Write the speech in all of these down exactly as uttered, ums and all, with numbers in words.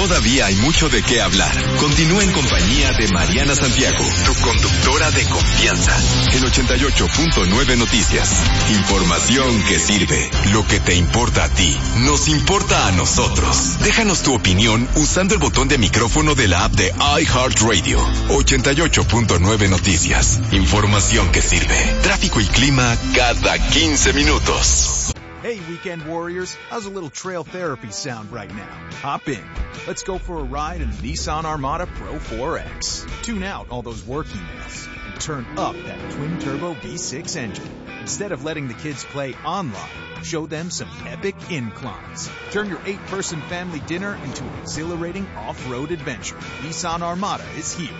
Todavía hay mucho de qué hablar. Continúa en compañía de Mariana Santiago, tu conductora de confianza. En ochenta y ocho punto nueve Noticias. Información que sirve. Lo que te importa a ti, nos importa a nosotros. Déjanos tu opinión usando el botón de micrófono de la app de iHeartRadio. ochenta y ocho punto nueve Noticias. Información que sirve. Tráfico y clima cada quince minutos. Hey, weekend warriors, how's a little trail therapy sound right now? Hop in. Let's go for a ride in the Nissan Armada Pro four X. Tune out all those work emails and turn up that twin-turbo V six engine. Instead of letting the kids play online, show them some epic inclines. Turn your eight-person family dinner into an exhilarating off-road adventure. Nissan Armada is here.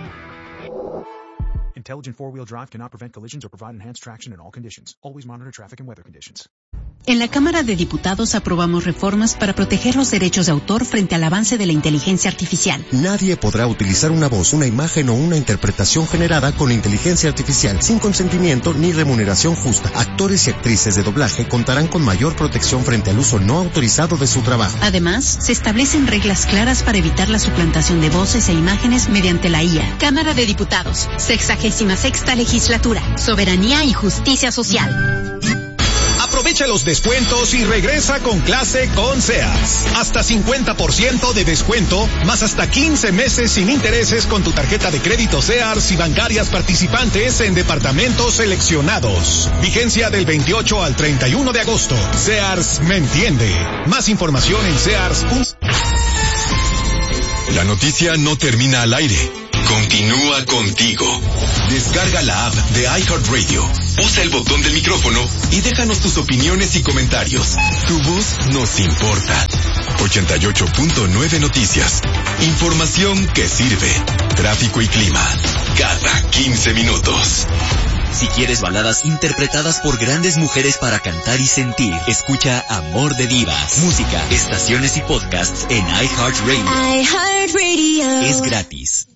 Intelligent four-wheel drive cannot prevent collisions or provide enhanced traction in all conditions. Always monitor traffic and weather conditions. En la Cámara de Diputados aprobamos reformas para proteger los derechos de autor frente al avance de la inteligencia artificial. Nadie podrá utilizar una voz, una imagen o una interpretación generada con inteligencia artificial sin consentimiento ni remuneración justa. Actores y actrices de doblaje contarán con mayor protección frente al uso no autorizado de su trabajo. Además, se establecen reglas claras para evitar la suplantación de voces e imágenes mediante la I A. Cámara de Diputados, sexagésima sexta legislatura, soberanía y justicia social. Aprovecha los descuentos y regresa con clase con Sears. Hasta cincuenta por ciento de descuento, más hasta quince meses sin intereses con tu tarjeta de crédito Sears y bancarias participantes en departamentos seleccionados. Vigencia del veintiocho al treinta y uno de agosto. Sears me entiende. Más información en Sears. La noticia no termina al aire. Continúa contigo. Descarga la app de iHeartRadio. Usa el botón del micrófono y déjanos tus opiniones y comentarios. Tu voz nos importa. ochenta y ocho punto nueve Noticias. Información que sirve. Tráfico y clima. Cada quince minutos. Si quieres baladas interpretadas por grandes mujeres para cantar y sentir, escucha Amor de Divas. Música, estaciones y podcasts en iHeartRadio. iHeartRadio. Es gratis.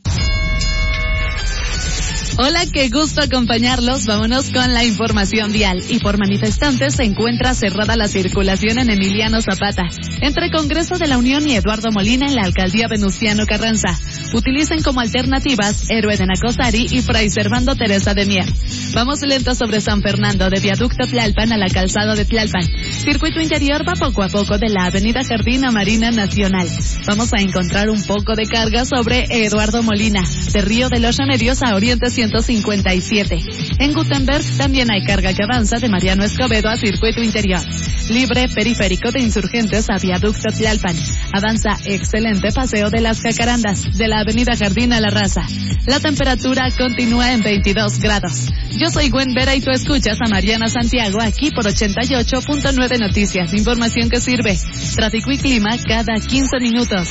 Hola, qué gusto acompañarlos. Vámonos con la información vial. Y por manifestantes se encuentra cerrada la circulación en Emiliano Zapata, entre Congreso de la Unión y Eduardo Molina en la alcaldía Venustiano Carranza. Utilicen como alternativas Héroe de Nacosari y Fray Servando Teresa de Mier. Vamos lentos sobre San Fernando, de Viaducto Tlalpan a la Calzada de Tlalpan. Circuito interior va poco a poco de la Avenida Jardín a Marina Nacional. Vamos a encontrar un poco de carga sobre Eduardo Molina, de Río de los Remedios a Oriente ciento cincuenta y siete. En Gutenberg también hay carga que avanza de Mariano Escobedo a Circuito Interior. Libre periférico de Insurgentes a Viaducto Tlalpan. Avanza excelente Paseo de las Jacarandas, de la Avenida Jardín a La Raza. La temperatura continúa en veintidós grados. Yo soy Gwen Vera y tú escuchas a Mariana Santiago aquí por ochenta y ocho punto nueve Noticias. Información que sirve. Tráfico y clima cada quince minutos.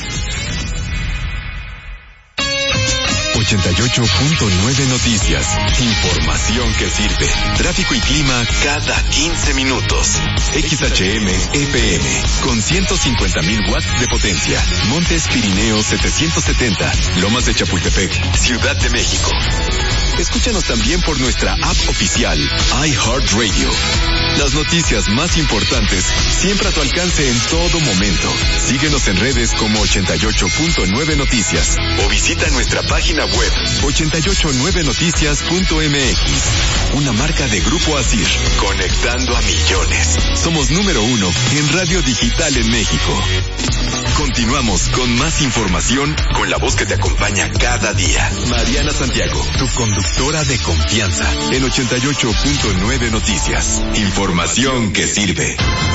ochenta y ocho punto nueve Noticias. Información que sirve. Tráfico y clima cada quince minutos. X H M E P M con ciento cincuenta mil watts de potencia. Montes Pirineos setecientos setenta. Lomas de Chapultepec, Ciudad de México. Escúchanos también por nuestra app oficial, iHeartRadio. Las noticias más importantes siempre a tu alcance en todo momento. Síguenos en redes como ochenta y ocho punto nueve Noticias o visita nuestra página web ochenta y ocho nueve noticias punto m x. Una marca de Grupo Asir, conectando a millones. Somos número uno en radio digital en México. Continuamos con más información con la voz que te acompaña cada día. Mariana Santiago, tu conductora de confianza en ochenta y ocho punto nueve Noticias. Información que sirve.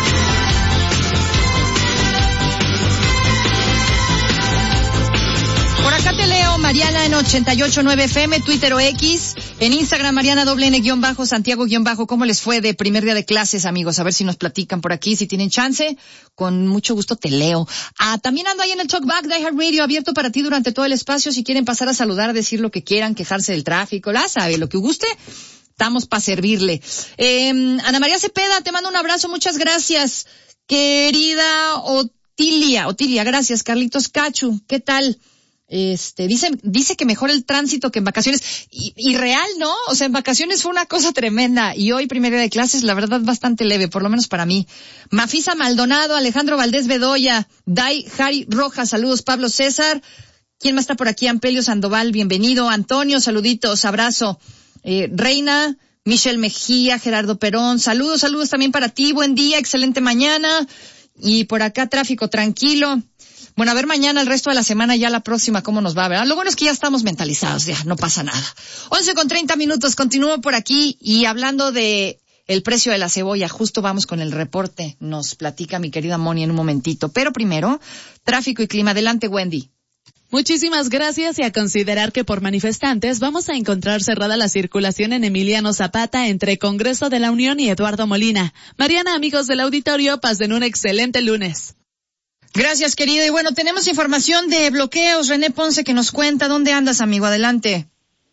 Por acá te leo, Mariana en ochenta y ocho punto nueve F M, Twitter o X, en Instagram, Mariana doble N guión bajo, Santiago guión bajo. ¿Cómo les fue de primer día de clases, amigos? A ver si nos platican por aquí, si tienen chance, con mucho gusto te leo. Ah, también ando ahí en el Talkback de iHeartRadio, abierto para ti durante todo el espacio, si quieren pasar a saludar, decir lo que quieran, quejarse del tráfico, la sabe, lo que guste, estamos para servirle. Eh, Ana María Cepeda, te mando un abrazo, muchas gracias, querida Otilia, Otilia, gracias. Carlitos Cachu, ¿qué tal? Este, dice, dice que mejor el tránsito que en vacaciones. Y, y real, ¿no? O sea, en vacaciones fue una cosa tremenda. Y hoy, primer día de clases, la verdad, bastante leve, por lo menos para mí. Mafisa Maldonado, Alejandro Valdés Bedoya, Dai, Jari Rojas, saludos, Pablo César. ¿Quién más está por aquí? Ampelio Sandoval, bienvenido. Antonio, saluditos, abrazo. Eh, Reina, Michelle Mejía, Gerardo Perón, saludos, saludos también para ti. Buen día, excelente mañana. Y por acá, tráfico tranquilo. Bueno, a ver mañana, el resto de la semana, ya la próxima, cómo nos va, ¿verdad? Lo bueno es que ya estamos mentalizados, ya, no pasa nada. once con treinta minutos, continúo por aquí y hablando de el precio de la cebolla, justo vamos con el reporte, nos platica mi querida Moni en un momentito. Pero primero, tráfico y clima. Adelante, Wendy. Muchísimas gracias y a considerar que por manifestantes vamos a encontrar cerrada la circulación en Emiliano Zapata entre Congreso de la Unión y Eduardo Molina. Mariana, amigos del auditorio, pasen un excelente lunes. Gracias, querido. Y bueno, tenemos información de bloqueos. René Ponce que nos cuenta. ¿Dónde andas, amigo? Adelante.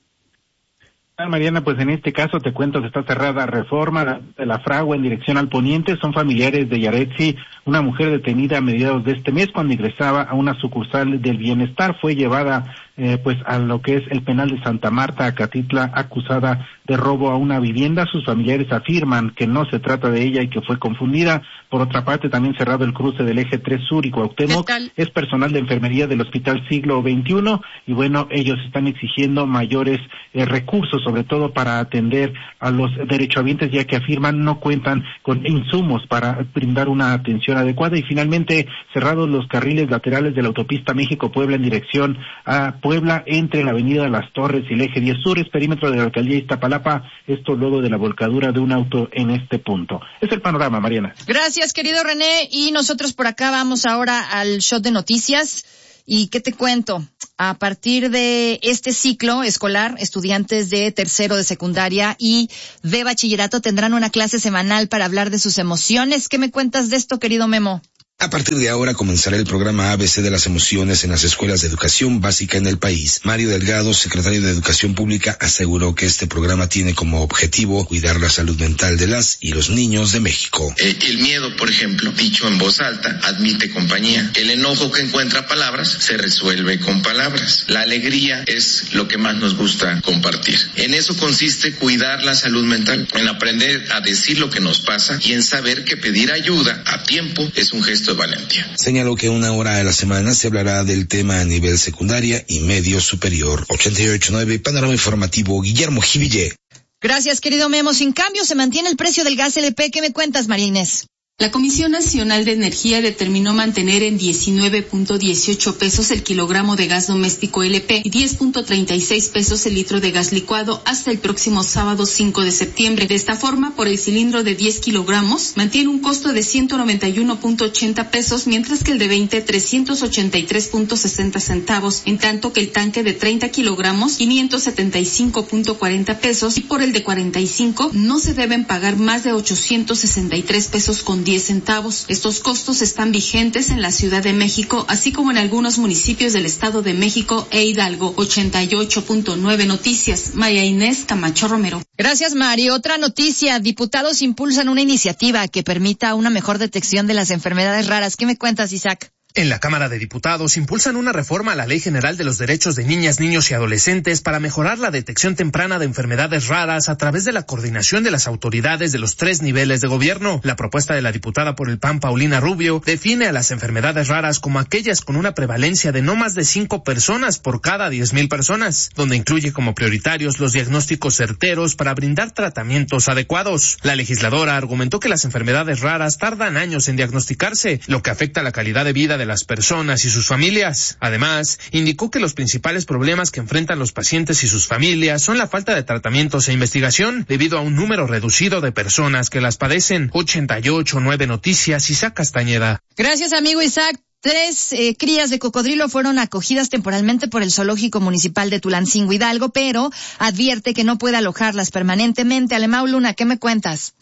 Mariana, pues en este caso te cuento que está cerrada Reforma de la Fragua en dirección al poniente. Son familiares de Yaretsi, una mujer detenida a mediados de este mes cuando ingresaba a una sucursal del Bienestar. Fue llevada eh, pues a lo que es el penal de Santa Marta, Acatitla, acusada de robo a una vivienda. Sus familiares afirman que no se trata de ella y que fue confundida. Por otra parte, también cerrado el cruce del eje tres Sur y Cuauhtémoc. Es personal de enfermería del Hospital Siglo veintiuno y bueno, ellos están exigiendo mayores eh, recursos, sobre todo para atender a los derechohabientes, ya que afirman no cuentan con insumos para brindar una atención adecuada. Y finalmente, cerrados los carriles laterales de la autopista México-Puebla en dirección a Puebla entre la avenida Las Torres y el eje diez Sur, es perímetro de la alcaldía Iztapalapa, esto luego de la volcadura de un auto en este punto. Es el panorama, Mariana. Gracias, querido René, y nosotros por acá vamos ahora al shot de noticias. ¿Y qué te cuento? A partir de este ciclo escolar, estudiantes de tercero de secundaria y de bachillerato tendrán una clase semanal para hablar de sus emociones. ¿Qué me cuentas de esto, querido Memo? A partir de ahora comenzará el programa A B C de las emociones en las escuelas de educación básica en el país. Mario Delgado, secretario de Educación Pública, aseguró que este programa tiene como objetivo cuidar la salud mental de las y los niños de México. Eh, el miedo, por ejemplo, dicho en voz alta, admite compañía. El enojo que encuentra palabras se resuelve con palabras. La alegría es lo que más nos gusta compartir. En eso consiste cuidar la salud mental, en aprender a decir lo que nos pasa y en saber que pedir ayuda a tiempo es un gesto de valentía. Señaló que una hora a la semana se hablará del tema a nivel secundaria y medio superior. ochenta y ocho punto nueve, Panorama Informativo, Guillermo Jiville. Gracias, querido Memo. Sin cambio, se mantiene el precio del gas L P. ¿Qué me cuentas, María Inés? La Comisión Nacional de Energía determinó mantener en diecinueve punto dieciocho pesos el kilogramo de gas doméstico L P y diez punto treinta y seis pesos el litro de gas licuado hasta el próximo sábado cinco de septiembre. De esta forma, por el cilindro de diez kilogramos, mantiene un costo de ciento noventa y uno punto ochenta pesos, mientras que el de veinte, trescientos ochenta y tres punto sesenta centavos, en tanto que el tanque de treinta kilogramos, quinientos setenta y cinco punto cuarenta pesos, y por el de cuarenta y cinco, no se deben pagar más de ochocientos sesenta y tres pesos con diez centavos. Estos costos están vigentes en la Ciudad de México, así como en algunos municipios del Estado de México e Hidalgo. ochenta y ocho punto nueve Noticias, María Inés Camacho Romero. Gracias, Mari. Otra noticia, diputados impulsan una iniciativa que permita una mejor detección de las enfermedades raras. ¿Qué me cuentas, Isaac? En la Cámara de Diputados impulsan una reforma a la Ley General de los Derechos de Niñas, Niños y Adolescentes para mejorar la detección temprana de enfermedades raras a través de la coordinación de las autoridades de los tres niveles de gobierno. La propuesta de la diputada por el P A N, Paulina Rubio, define a las enfermedades raras como aquellas con una prevalencia de no más de cinco personas por cada diez mil personas, donde incluye como prioritarios los diagnósticos certeros para brindar tratamientos adecuados. La legisladora argumentó que las enfermedades raras tardan años en diagnosticarse, lo que afecta la calidad de vida de las personas y sus familias. Además, indicó que los principales problemas que enfrentan los pacientes y sus familias son la falta de tratamientos e investigación debido a un número reducido de personas que las padecen. ochenta y ocho punto nueve Noticias, Isaac Castañeda. Gracias, amigo Isaac. Tres eh, crías de cocodrilo fueron acogidas temporalmente por el Zoológico Municipal de Tulancingo, Hidalgo, pero advierte que no puede alojarlas permanentemente. Alemão Luna, ¿qué me cuentas?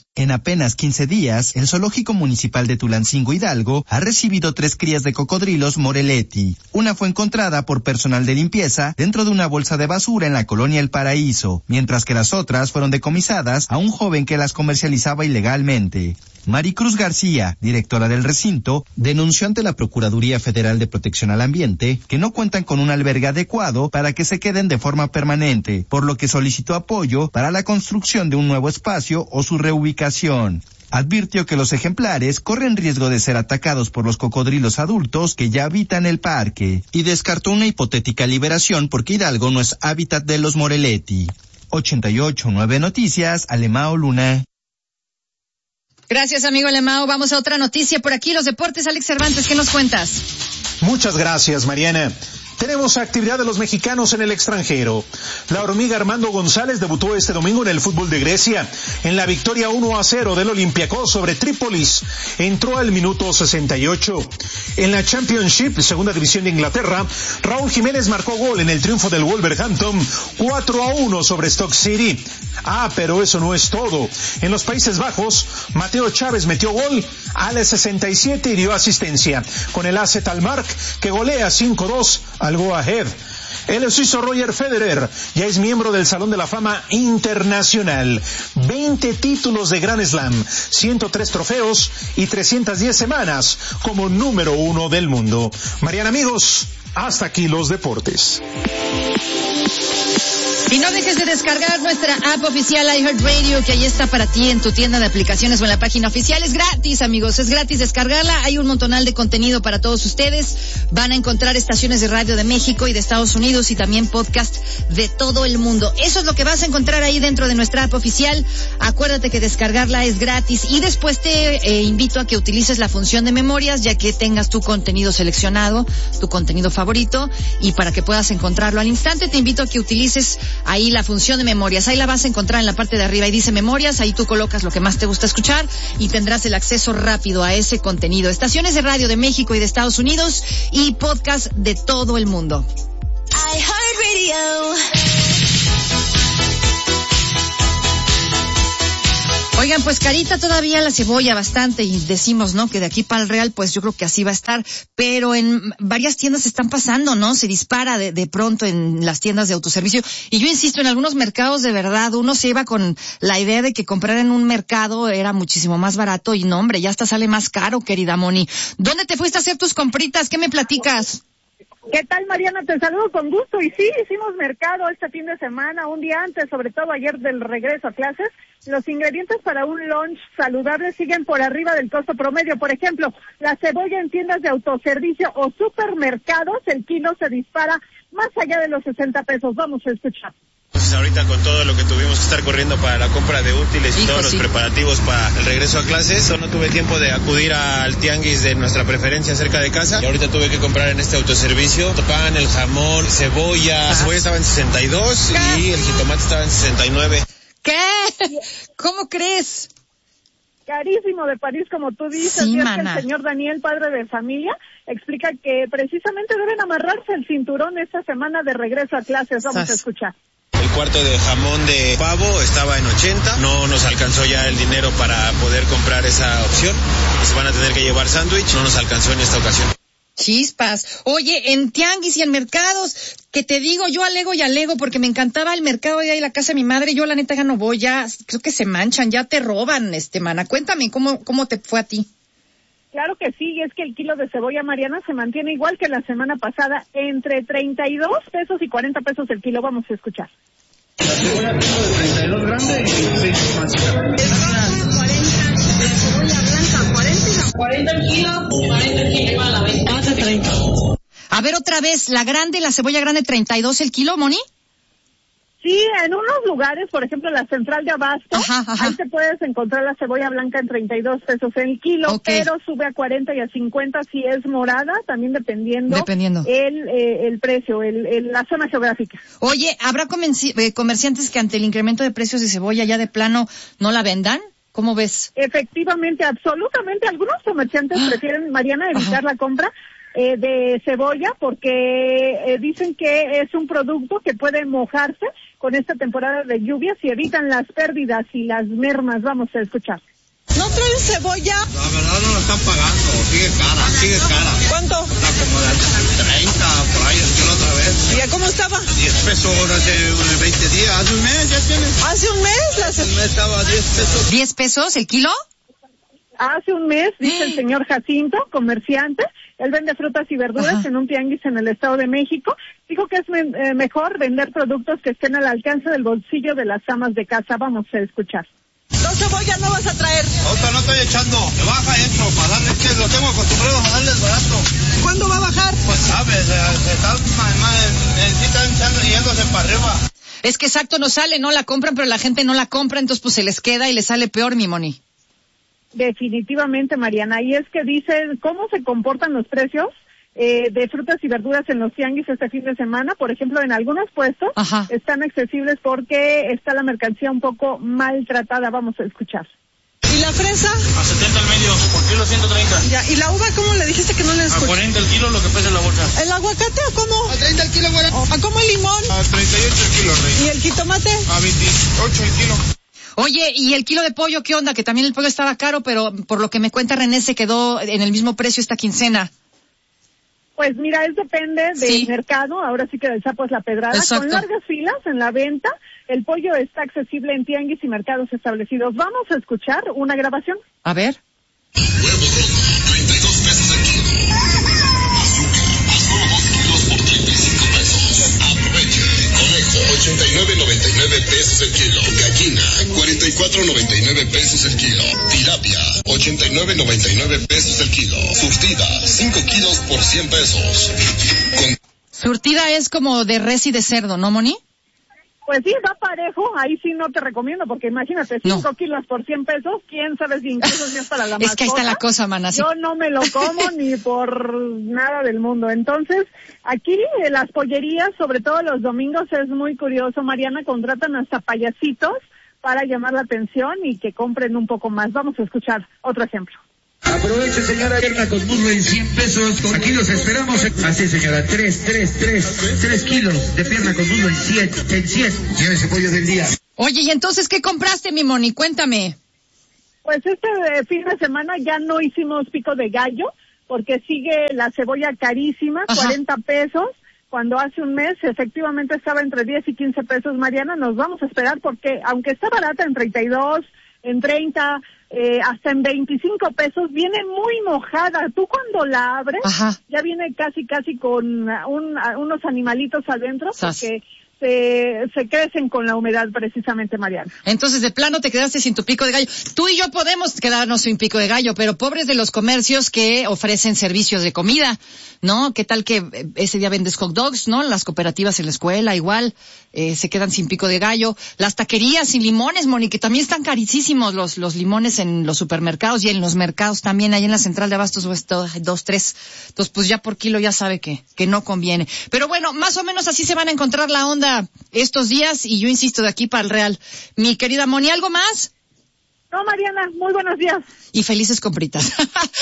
En apenas quince días, el Zoológico Municipal de Tulancingo Hidalgo ha recibido tres crías de cocodrilos Moreletti. Una fue encontrada por personal de limpieza dentro de una bolsa de basura en la colonia El Paraíso, mientras que las otras fueron decomisadas a un joven que las comercializaba ilegalmente. Maricruz García, directora del recinto, denunció ante la Procuraduría Federal de Protección al Ambiente que no cuentan con un albergue adecuado para que se queden de forma permanente, por lo que solicitó apoyo para la construcción de un nuevo espacio o su reubicación. Advirtió que los ejemplares corren riesgo de ser atacados por los cocodrilos adultos que ya habitan el parque, y descartó una hipotética liberación porque Hidalgo no es hábitat de los Moreletti. ochenta y ocho punto nueve Noticias, Alemao Luna. Gracias, amigo Alemao. Vamos a otra noticia por aquí, los deportes. Alex Cervantes, ¿qué nos cuentas? Muchas gracias, Mariana. Tenemos actividad de los mexicanos en el extranjero. La hormiga Armando González debutó este domingo en el fútbol de Grecia, en la victoria uno a cero del Olympiacos sobre Trípolis. Entró al minuto sesenta y ocho. En la Championship, segunda división de Inglaterra, Raúl Jiménez marcó gol en el triunfo del Wolverhampton cuatro a uno sobre Stoke City. Ah, pero eso no es todo. En los Países Bajos, Mateo Chávez metió gol al sesenta y siete y dio asistencia con el A Z Alkmaar, que golea cinco dos al Go Ahead. El suizo Roger Federer ya es miembro del Salón de la Fama Internacional. veinte títulos de Grand Slam, ciento tres trofeos y trescientas diez semanas como número uno del mundo. Mariana, amigos, hasta aquí los deportes. Y no dejes de descargar nuestra app oficial iHeartRadio, que ahí está para ti en tu tienda de aplicaciones o en la página oficial. Es gratis, amigos, es gratis descargarla. Hay un montonal de contenido para todos ustedes. Van a encontrar estaciones de radio de México y de Estados Unidos y también podcast de todo el mundo. Eso es lo que vas a encontrar ahí dentro de nuestra app oficial. Acuérdate que descargarla es gratis y después te eh, invito a que utilices la función de memorias, ya que tengas tu contenido seleccionado, tu contenido favorito, y para que puedas encontrarlo al instante te invito a que utilices ahí la función de memorias. Ahí la vas a encontrar en la parte de arriba y dice memorias. Ahí tú colocas lo que más te gusta escuchar y tendrás el acceso rápido a ese contenido. Estaciones de radio de México y de Estados Unidos y podcast de todo el mundo. iHeartRadio. Oigan, pues carita todavía la cebolla bastante y decimos, ¿no?, que de aquí para el Real, pues yo creo que así va a estar, pero en varias tiendas se están pasando, ¿no? Se dispara de, de pronto en las tiendas de autoservicio. Y yo insisto, en algunos mercados de verdad uno se iba con la idea de que comprar en un mercado era muchísimo más barato y no, hombre, ya hasta sale más caro, querida Moni. ¿Dónde te fuiste a hacer tus compritas? ¿Qué me platicas? ¿Qué tal, Mariana? Te saludo con gusto. Y sí, hicimos mercado este fin de semana, un día antes, sobre todo ayer del regreso a clases. Los ingredientes para un lunch saludable siguen por arriba del costo promedio. Por ejemplo, la cebolla en tiendas de autoservicio o supermercados, el kilo se dispara más allá de los sesenta pesos. Vamos a escuchar. Pues ahorita con todo lo que tuvimos que estar corriendo para la compra de útiles y Hijo, todos los sí. preparativos para el regreso a clases, no tuve tiempo de acudir al tianguis de nuestra preferencia cerca de casa y ahorita tuve que comprar en este autoservicio pan, el jamón, cebolla. La cebolla estaba en sesenta y dos ¿Qué? Y el jitomate estaba en sesenta y nueve. ¿Qué? ¿Cómo crees? Carísimo de París, como tú dices. Sí, y es mana. que el señor Daniel, padre de familia, explica que precisamente deben amarrarse el cinturón esta semana de regreso a clases. Vamos Sas. a escuchar. El cuarto de jamón de pavo estaba en ochenta, no nos alcanzó ya el dinero para poder comprar esa opción, se van a tener que llevar sándwich, no nos alcanzó en esta ocasión. Chispas. Oye, en tianguis y en mercados, que te digo, yo alego y alego porque me encantaba el mercado de ahí, la casa de mi madre, yo la neta ya no voy, ya creo que se manchan, ya te roban, este mana. Cuéntame, ¿cómo, cómo te fue a ti? Claro que sí, y es que el kilo de cebolla, Mariana, se mantiene igual que la semana pasada, entre treinta y dos pesos y cuarenta pesos el kilo. Vamos a escuchar. La cebolla de treinta y dos grande y veintiséis máxima. La cebolla blanca, cuarenta. cuarenta el kilo, cuarenta el kilo a la venta. Más de treinta. A ver otra vez, la grande, la cebolla grande, treinta y dos el kilo, Moni. Sí, en unos lugares, por ejemplo, la central de Abasto, ajá, ajá. ahí te puedes encontrar la cebolla blanca en treinta y dos pesos el kilo, okay. Pero sube a cuarenta y a cincuenta si es morada, también dependiendo, dependiendo. el eh, el precio, el, el la zona geográfica. Oye, ¿habrá comerciantes que ante el incremento de precios de cebolla ya de plano no la vendan? ¿Cómo ves? Efectivamente, absolutamente. Algunos comerciantes ah. prefieren, Mariana, evitar Ajá. la compra, eh, de cebolla, porque eh, dicen que es un producto que puede mojarse con esta temporada de lluvias y evitan las pérdidas y las mermas. Vamos a escuchar. ¿No traen cebolla? La verdad no lo están pagando, sigue cara, sigue cara. ¿Cuánto? Está como de treinta, por ahí, el kilo otra vez. ¿Y a cómo estaba? diez pesos hace veinte días, hace un mes ya tienes. ¿Hace un mes? La hace un mes estaba diez pesos. ¿diez pesos el kilo? Hace un mes, dice el señor Jacinto, comerciante, él vende frutas y verduras Ajá. en un tianguis en el Estado de México. Dijo que es me- eh, mejor vender productos que estén al alcance del bolsillo de las amas de casa. Vamos a escuchar. ¿No cebolla no vas a traer? Ahorita no estoy echando, me baja esto, para darles que lo tengo acostumbrado a darles barato. ¿Cuándo va a bajar? Pues sabes, se están necesitan yéndose para arriba. Es que exacto, no sale, no la compran, pero la gente no la compra, entonces pues se les queda y les sale peor, mi Moni. Definitivamente, Mariana, y es que dicen cómo se comportan los precios eh, de frutas y verduras en los tianguis este fin de semana. Por ejemplo, en algunos puestos Ajá. están accesibles porque está la mercancía un poco maltratada. Vamos a escuchar. ¿Y la fresa? A setenta al medio, por kilo ciento treinta. Ya, ¿y la uva cómo le dijiste que no le escuché? A cuarenta el kilo, lo que pesa la bolsa. ¿El aguacate o cómo? A treinta el kilo, güera. ¿A cómo el limón? A treinta y ocho el kilo, rey. ¿Y el jitomate? A veintiocho el kilo. Oye, ¿y el kilo de pollo qué onda? Que también el pollo estaba caro, pero por lo que me cuenta René se quedó en el mismo precio esta quincena. Pues mira, es depende del sí. mercado, ahora sí que del sapo es la pedrada. Exacto. Con largas filas en la venta, el pollo está accesible en tianguis y mercados establecidos. Vamos a escuchar una grabación. A ver. Huevo rojo, treinta y dos pesos el kilo. Azúcar, a solo dos kilos por treinta y cinco pesos. Aproveche. Conejo, ochenta y nueve noventa y nueve pesos el kilo. Gallina, cuarenta y cuatro noventa y nueve pesos el kilo. Tilapia, ochenta y nueve noventa y nueve pesos el kilo. Surtida, cinco kilos por cien pesos. Con... Surtida es como de res y de cerdo, ¿no, Moni? Pues sí, va parejo, ahí sí no te recomiendo, porque imagínate, cinco no. kilos por cien pesos, quién sabe si incluso si es para la mascota. Es que ahí está la cosa, mana. Yo no me lo como ni por nada del mundo. Entonces, aquí en las pollerías, sobre todo los domingos, es muy curioso, Mariana, contratan hasta payasitos para llamar la atención y que compren un poco más. Vamos a escuchar otro ejemplo. Aproveche, señora, pierna con muslo en cien pesos. Aquí los esperamos. Así, señora, tres, tres, tres, tres kilos de pierna con muslo en cien, en cien. Llévese pollo del día. Oye, ¿y entonces qué compraste, mi Moni? Cuéntame. Pues este fin de semana ya no hicimos pico de gallo, porque sigue la cebolla carísima, Ajá. cuarenta pesos. Cuando hace un mes efectivamente estaba entre diez y quince pesos, Mariana, nos vamos a esperar porque aunque está barata en treinta y dos, en treinta, eh, hasta en veinticinco pesos, viene muy mojada. Tú cuando la abres, Ajá. ya viene casi casi con un, unos animalitos adentro, Sas. porque se, se crecen con la humedad precisamente, Mariana. Entonces, de plano te quedaste sin tu pico de gallo. Tú y yo podemos quedarnos sin pico de gallo, pero pobres de los comercios que ofrecen servicios de comida, ¿no? ¿Qué tal que ese día vendes hot dogs, ¿no? Las cooperativas en la escuela igual, eh, se quedan sin pico de gallo. Las taquerías sin limones, Moni, que también están carísimos los, los limones en los supermercados y en los mercados también, ahí en la central de abastos, o esto, dos, tres. Entonces, pues ya por kilo ya sabe que, que no conviene. Pero bueno, más o menos así se van a encontrar la onda estos días y yo insisto de aquí para el Real. Mi querida Moni, ¿algo más? No, Mariana, muy buenos días. Y felices compritas.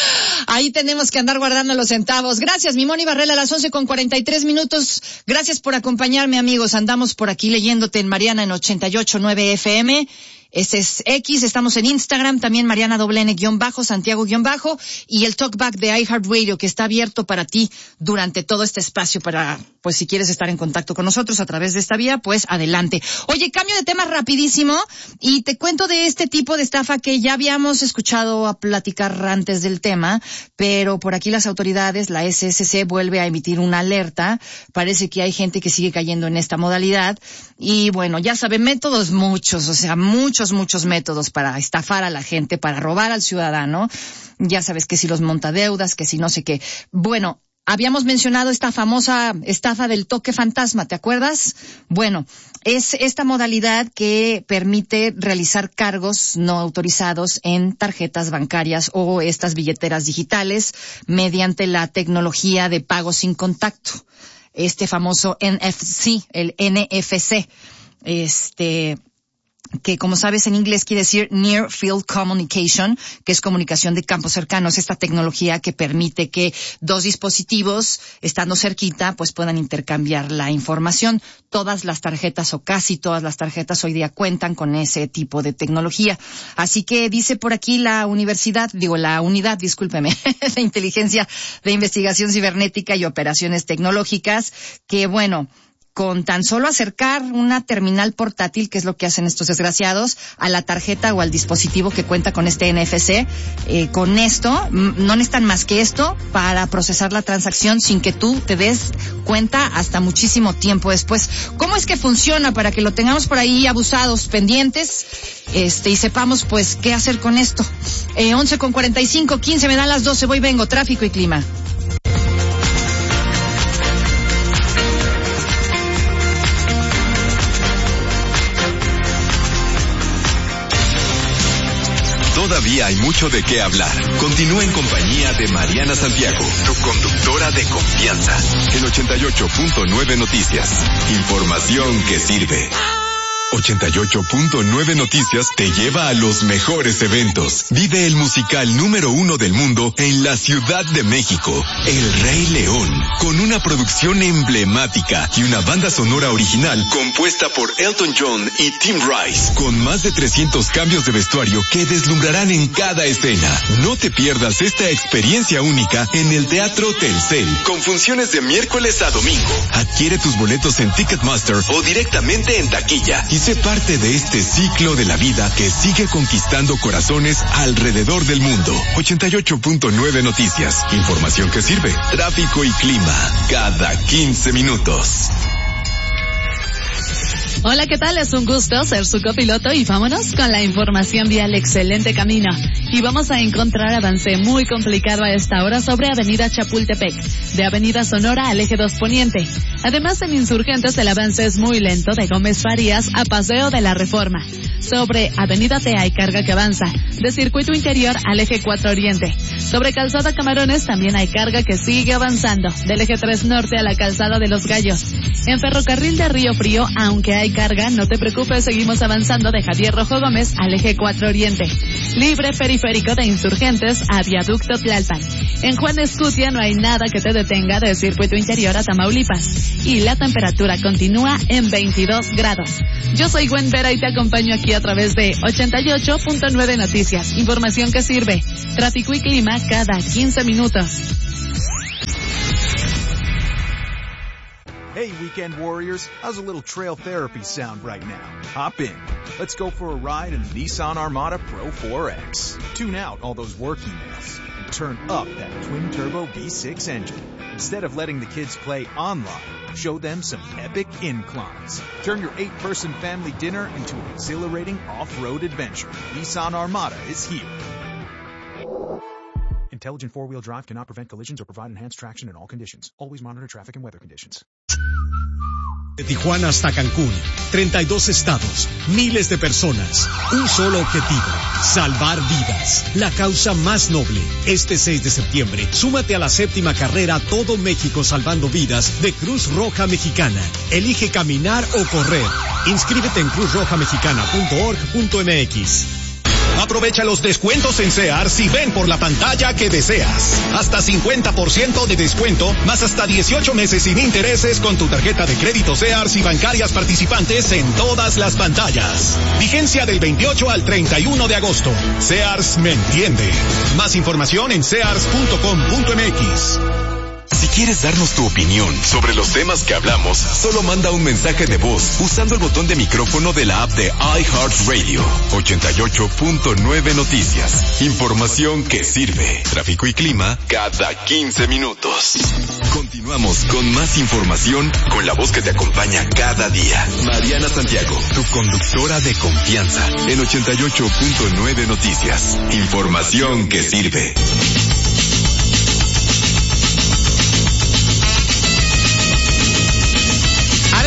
Ahí tenemos que andar guardando los centavos. Gracias, mi Moni Barrela, a las once con cuarenta y tres minutos. Gracias por acompañarme, amigos. Andamos por aquí leyéndote en Mariana en ochenta y ocho punto nueve F M. Ese es X, estamos en Instagram, también Mariana doble N guión bajo, Santiago guión bajo, y el Talkback de iHeartRadio que está abierto para ti durante todo este espacio para, pues si quieres estar en contacto con nosotros a través de esta vía, pues adelante. Oye, cambio de tema rapidísimo y te cuento de este tipo de estafa que ya habíamos escuchado a platicar antes del tema, pero por aquí las autoridades, la S S C vuelve a emitir una alerta. Parece que hay gente que sigue cayendo en esta modalidad y bueno, ya saben, métodos muchos, o sea, muchos Muchos, muchos métodos para estafar a la gente, para robar al ciudadano. Ya sabes que si los montadeudas, que si no sé qué. Bueno, habíamos mencionado esta famosa estafa del toque fantasma, ¿te acuerdas? Bueno, es esta modalidad que permite realizar cargos no autorizados en tarjetas bancarias o estas billeteras digitales mediante la tecnología de pago sin contacto. Este famoso N F C, el N F C. Este... que como sabes en inglés quiere decir Near Field Communication, que es comunicación de campos cercanos, esta tecnología que permite que dos dispositivos, estando cerquita, pues puedan intercambiar la información. Todas las tarjetas o casi todas las tarjetas hoy día cuentan con ese tipo de tecnología. Así que dice por aquí la universidad, digo la unidad, discúlpeme, de inteligencia de investigación cibernética y operaciones tecnológicas, que bueno, con tan solo acercar una terminal portátil, que es lo que hacen estos desgraciados, a la tarjeta o al dispositivo que cuenta con este N F C, eh, con esto, no necesitan más que esto para procesar la transacción sin que tú te des cuenta hasta muchísimo tiempo después. ¿Cómo es que funciona? Para que lo tengamos por ahí abusados, pendientes, este, y sepamos pues qué hacer con esto. Eh, once con cuarenta y cinco, quince, me dan las doce, voy, vengo, tráfico y clima. Todavía hay mucho de qué hablar. Continúa en compañía de Mariana Santiago, tu conductora de confianza. En ochenta y ocho punto nueve Noticias. Información que sirve. ochenta y ocho punto nueve Noticias te lleva a los mejores eventos. Vive el musical número uno del mundo en la Ciudad de México, El Rey León, con una producción emblemática y una banda sonora original compuesta por Elton John y Tim Rice, con más de trescientos cambios de vestuario que deslumbrarán en cada escena. No te pierdas esta experiencia única en el Teatro Telcel, con funciones de miércoles a domingo. Adquiere tus boletos en Ticketmaster o directamente en taquilla y sé parte de este ciclo de la vida que sigue conquistando corazones alrededor del mundo. ochenta y ocho punto nueve Noticias. Información que sirve. Tráfico y clima. Cada quince minutos. Hola, ¿qué tal? Es un gusto ser su copiloto y vámonos con la información vial. Excelente camino. Y vamos a encontrar avance muy complicado a esta hora sobre Avenida Chapultepec, de Avenida Sonora al Eje dos Poniente. Además, en Insurgentes el avance es muy lento de Gómez Farías a Paseo de la Reforma. Sobre Avenida T hay carga que avanza, de Circuito Interior al Eje cuatro Oriente. Sobre Calzada Camarones también hay carga que sigue avanzando, del Eje tres Norte a la Calzada de los Gallos. En Ferrocarril de Río Frío, aunque hay carga, no te preocupes, seguimos avanzando de Javier Rojo Gómez al Eje cuatro Oriente. Libre periférico de Insurgentes a Viaducto Tlalpan. En Juan Escutia no hay nada que te detenga de Circuito Interior a Tamaulipas. Y la temperatura continúa en veintidós grados. Yo soy Gwen Vera y te acompaño aquí a través de ochenta y ocho punto nueve Noticias. Información que sirve. Tráfico y clima cada quince minutos. Hey, Weekend Warriors, how's a little trail therapy sound right now? Hop in. Let's go for a ride in the Nissan Armada Pro four X. Tune out all those work emails and turn up that twin-turbo V six engine. Instead of letting the kids play online, show them some epic inclines. Turn your eight-person family dinner into an exhilarating off-road adventure. Nissan Armada is here. Intelligent four-wheel drive cannot prevent collisions or provide enhanced traction in all conditions. Always monitor traffic and weather conditions. De Tijuana hasta Cancún, treinta y dos estados, miles de personas, un solo objetivo, salvar vidas, la causa más noble. Este seis de septiembre, súmate a la séptima carrera Todo México Salvando Vidas de Cruz Roja Mexicana. Elige caminar o correr. Inscríbete en cruz roja mexicana punto org punto m x. Aprovecha los descuentos en Sears y ven por la pantalla que deseas. Hasta cincuenta por ciento de descuento, más hasta dieciocho meses sin intereses con tu tarjeta de crédito Sears y bancarias participantes en todas las pantallas. Vigencia del veintiocho al treinta y uno de agosto. Sears me entiende. Más información en sears punto com punto m x. Si quieres darnos tu opinión sobre los temas que hablamos, solo manda un mensaje de voz usando el botón de micrófono de la app de iHeartRadio. ochenta y ocho punto nueve Noticias. Información que sirve. Tráfico y clima cada quince minutos. Continuamos con más información con la voz que te acompaña cada día. Mariana Santiago, tu conductora de confianza. En ochenta y ocho punto nueve Noticias. Información que sirve. Les ando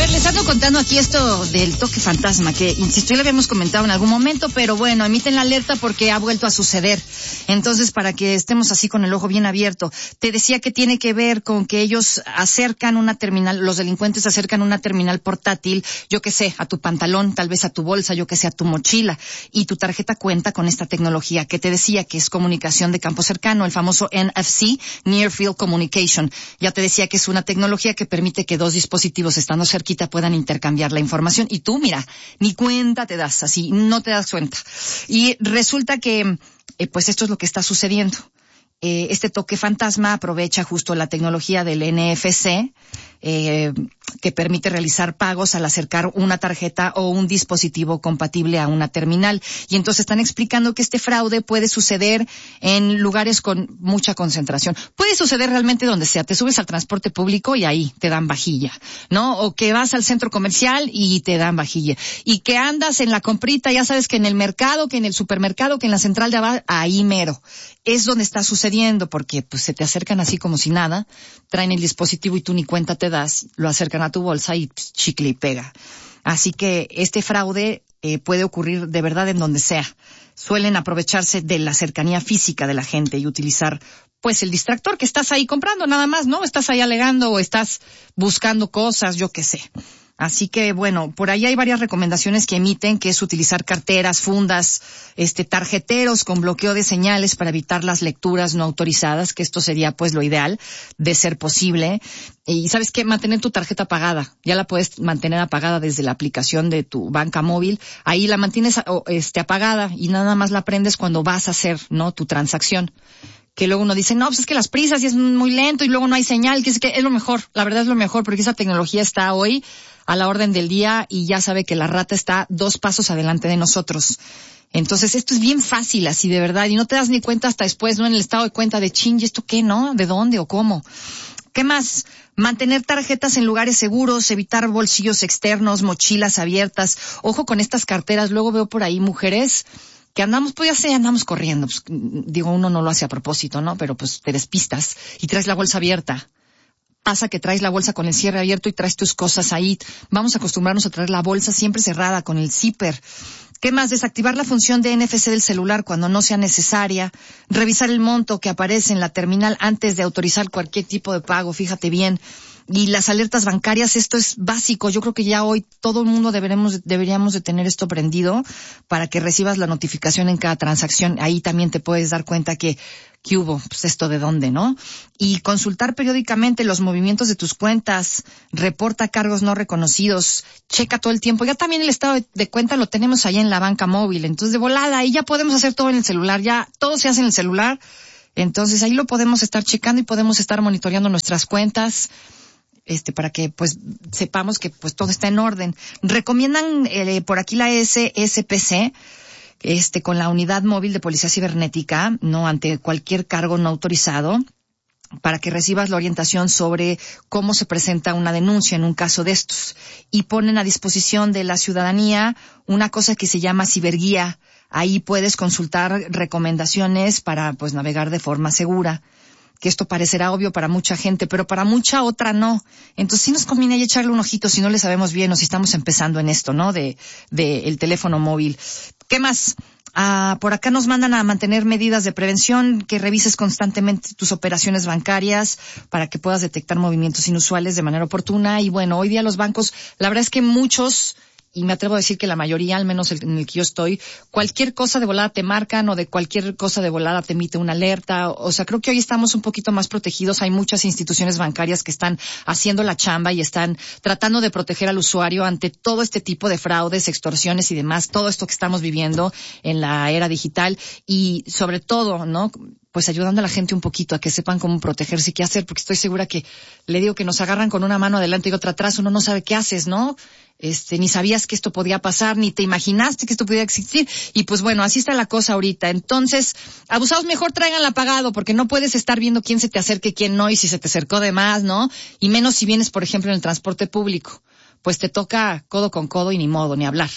contando aquí esto del toque fantasma, que insisto, ya lo habíamos comentado en algún momento, pero bueno, emiten la alerta porque ha vuelto a suceder. Entonces, para que estemos así con el ojo bien abierto, te decía que tiene que ver con que ellos acercan una terminal, los delincuentes acercan una terminal portátil, yo que sé, a tu pantalón, tal vez a tu bolsa, yo que sé, a tu mochila, y tu tarjeta cuenta con esta tecnología que te decía que es comunicación de campo cercano, el famoso N F C, Near Field Communication. Ya te decía que es una tecnología que permite que dos dispositivos estando cerquita puedan intercambiar la información, y tú, mira, ni cuenta te das, así, no te das cuenta. Y resulta que, eh, pues esto es lo que está sucediendo. Eh, este toque fantasma aprovecha justo la tecnología del N F C, eh, que permite realizar pagos al acercar una tarjeta o un dispositivo compatible a una terminal. Y entonces están explicando que este fraude puede suceder en lugares con mucha concentración. Puede suceder realmente donde sea. Te subes al transporte público y ahí te dan vajilla, ¿no? O que vas al centro comercial y te dan vajilla. Y que andas en la comprita, ya sabes que en el mercado, que en el supermercado, que en la central de abajo, ahí mero. Es donde está sucediendo, porque pues se te acercan así como si nada, traen el dispositivo y tú ni cuenta te das, lo acercan a tu bolsa y pues, chicle y pega. Así que este fraude eh, puede ocurrir de verdad en donde sea. Suelen aprovecharse de la cercanía física de la gente y utilizar pues el distractor que estás ahí comprando nada más, ¿no? Estás ahí alegando o estás buscando cosas, yo qué sé. Así que, bueno, por ahí hay varias recomendaciones que emiten, que es utilizar carteras, fundas, este, tarjeteros con bloqueo de señales para evitar las lecturas no autorizadas, que esto sería, pues, lo ideal, de ser posible. Y, ¿sabes qué? Mantener tu tarjeta apagada. Ya la puedes mantener apagada desde la aplicación de tu banca móvil. Ahí la mantienes, este, apagada y nada más la prendes cuando vas a hacer, ¿no? Tu transacción. Que luego uno dice, no, pues es que las prisas y es muy lento y luego no hay señal, que es que es lo mejor, la verdad es lo mejor, porque esa tecnología está hoy a la orden del día y ya sabe que la rata está dos pasos adelante de nosotros. Entonces esto es bien fácil así de verdad y no te das ni cuenta hasta después, ¿no? En el estado de cuenta de chin, ¿y esto qué, no? ¿De dónde o cómo? ¿Qué más? Mantener tarjetas en lugares seguros, evitar bolsillos externos, mochilas abiertas. Ojo con estas carteras, luego veo por ahí mujeres que andamos, pues ya sé, andamos corriendo, pues, digo, uno no lo hace a propósito, ¿no? Pero pues te despistas y traes la bolsa abierta. Pasa que traes la bolsa con el cierre abierto y traes tus cosas ahí. Vamos a acostumbrarnos a traer la bolsa siempre cerrada con el zipper. ¿Qué más? Desactivar la función de N F C del celular cuando no sea necesaria. Revisar el monto que aparece en la terminal antes de autorizar cualquier tipo de pago, fíjate bien. Y las alertas bancarias, esto es básico. Yo creo que ya hoy todo el mundo deberemos, deberíamos de tener esto prendido para que recibas la notificación en cada transacción. Ahí también te puedes dar cuenta que, que hubo, pues esto de dónde, ¿no? Y consultar periódicamente los movimientos de tus cuentas, reporta cargos no reconocidos, checa todo el tiempo. Ya también el estado de, de cuenta lo tenemos ahí en la banca móvil. Entonces de volada, ahí ya podemos hacer todo en el celular, ya todo se hace en el celular. Entonces ahí lo podemos estar checando y podemos estar monitoreando nuestras cuentas. Este, para que, pues, sepamos que, pues, todo está en orden. Recomiendan, eh, por aquí la S S P C, este, con la Unidad Móvil de Policía Cibernética, ¿no? Ante cualquier cargo no autorizado, para que recibas la orientación sobre cómo se presenta una denuncia en un caso de estos. Y ponen a disposición de la ciudadanía una cosa que se llama ciberguía. Ahí puedes consultar recomendaciones para, pues, navegar de forma segura. Que esto parecerá obvio para mucha gente, pero para mucha otra no. Entonces sí nos conviene ahí echarle un ojito si no le sabemos bien o si estamos empezando en esto, ¿no? De, de el teléfono móvil. ¿Qué más? Ah, por acá nos mandan a mantener medidas de prevención, que revises constantemente tus operaciones bancarias para que puedas detectar movimientos inusuales de manera oportuna. Y bueno, hoy día los bancos, la verdad es que muchos, y me atrevo a decir que la mayoría, al menos en el que yo estoy, cualquier cosa de volada te marcan o de cualquier cosa de volada te emite una alerta. O sea, creo que hoy estamos un poquito más protegidos. Hay muchas instituciones bancarias que están haciendo la chamba y están tratando de proteger al usuario ante todo este tipo de fraudes, extorsiones y demás, todo esto que estamos viviendo en la era digital y sobre todo, ¿no? Pues ayudando a la gente un poquito a que sepan cómo protegerse y qué hacer, porque estoy segura que le digo que nos agarran con una mano adelante y otra atrás, uno no sabe qué haces, ¿no? Este, ni sabías que esto podía pasar, ni te imaginaste que esto podía existir, y pues bueno, así está la cosa ahorita. Entonces, abusados mejor tráiganla apagado, porque no puedes estar viendo quién se te acerque, quién no, y si se te acercó de más, ¿no? Y menos si vienes, por ejemplo, en el transporte público. Pues te toca codo con codo y ni modo, ni hablar.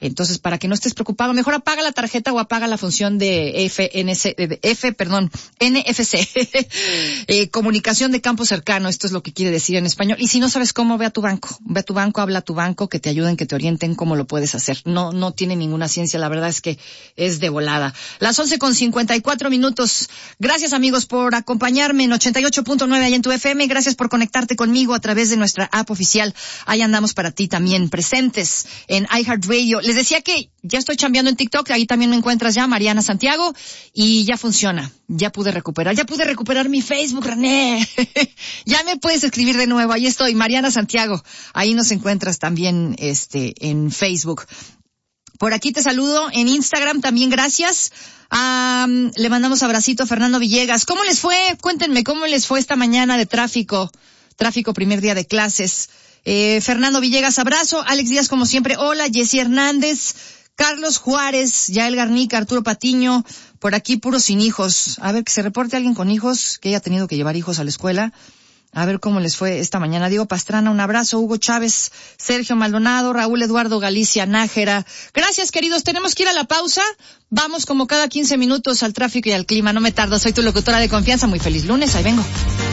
Entonces, para que no estés preocupado, mejor apaga la tarjeta o apaga la función de F N C, de F, perdón, N F C, eh, comunicación de campo cercano, esto es lo que quiere decir en español. Y si no sabes cómo, ve a tu banco, ve a tu banco, habla a tu banco, que te ayuden, que te orienten cómo lo puedes hacer. No, no tiene ninguna ciencia, la verdad es que es de volada. Las once con cincuenta y cuatro minutos. Gracias, amigos, por acompañarme en ochenta y ocho punto nueve ahí en tu F M. Gracias por conectarte conmigo a través de nuestra app oficial. Ahí andamos para ti también, presentes en iHeartRadio. Les decía que ya estoy chambeando en TikTok, ahí también me encuentras ya, Mariana Santiago, y ya funciona. Ya pude recuperar, ya pude recuperar mi Facebook, René. Ya me puedes escribir de nuevo, ahí estoy, Mariana Santiago. Ahí nos encuentras también, este, en Facebook. Por aquí te saludo en Instagram también, gracias. Um, le mandamos abracito a Fernando Villegas. ¿Cómo les fue? Cuéntenme, ¿cómo les fue esta mañana de tráfico? Tráfico, primer día de clases. Eh, Fernando Villegas, abrazo. Alex Díaz, como siempre, hola. Jessy Hernández, Carlos Juárez, Yael Garnica, Arturo Patiño, por aquí puros sin hijos. A ver, que se reporte alguien con hijos, que haya tenido que llevar hijos a la escuela. A ver cómo les fue esta mañana. Diego Pastrana, un abrazo. Hugo Chávez, Sergio Maldonado, Raúl Eduardo Galicia Nájera. Gracias, queridos. Tenemos que ir a la pausa. Vamos como cada quince minutos al tráfico y al clima. No me tardo. Soy tu locutora de confianza. Muy feliz lunes. Ahí vengo.